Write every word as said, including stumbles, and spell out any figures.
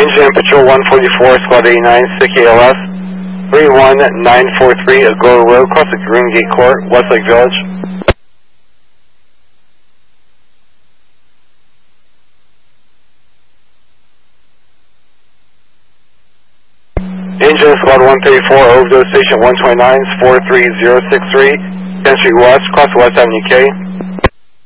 Engine Patrol one forty-four, Squad eighty-nine, S I C A L S, three one nine four three, Agoura Road, across the Green Gate Court, Westlake Village. Engine Squad one thirty-four, Overdose Station one twenty-nine, four three zero six three, tenth Street West, across West Avenue K.